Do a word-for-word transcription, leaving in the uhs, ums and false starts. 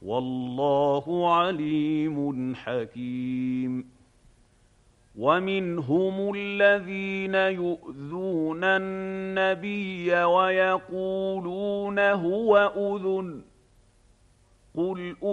وَاللَّهُ عَلِيمٌ حَكِيمٌ. وَمِنْهُمُ الَّذِينَ يُؤْذُونَ النَّبِيَّ وَيَقُولُونَ هُوَ أُذُنٌ ۚ قُلْ